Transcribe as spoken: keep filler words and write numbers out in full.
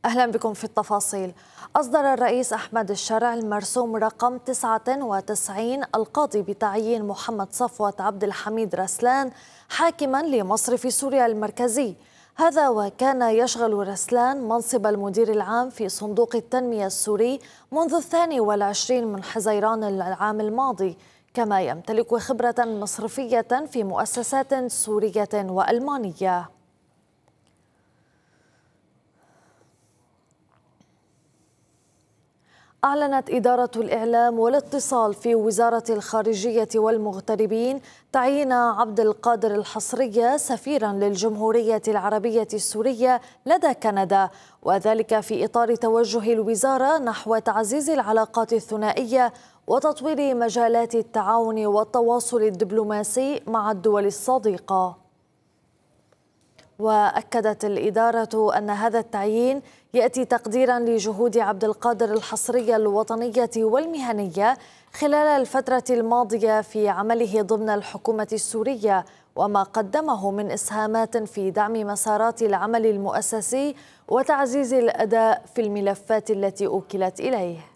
أهلا بكم في التفاصيل. أصدر الرئيس أحمد الشرع المرسوم رقم تسعة وتسعين القاضي بتعيين محمد صفوة عبد الحميد رسلان حاكما لمصرف سوريا المركزي. هذا وكان يشغل رسلان منصب المدير العام في صندوق التنمية السوري منذ الثاني والعشرين من حزيران العام الماضي، كما يمتلك خبرة مصرفية في مؤسسات سورية وألمانية. أعلنت إدارة الإعلام والاتصال في وزارة الخارجية والمغتربين تعيين عبد القادر الحصري سفيرا للجمهورية العربية السورية لدى كندا، وذلك في إطار توجه الوزارة نحو تعزيز العلاقات الثنائية وتطوير مجالات التعاون والتواصل الدبلوماسي مع الدول الصديقة. وأكدت الإدارة أن هذا التعيين يأتي تقديرا لجهود عبد القادر الحصري الوطنية والمهنية خلال الفترة الماضية في عمله ضمن الحكومة السورية، وما قدمه من إسهامات في دعم مسارات العمل المؤسسي وتعزيز الأداء في الملفات التي أوكلت إليه.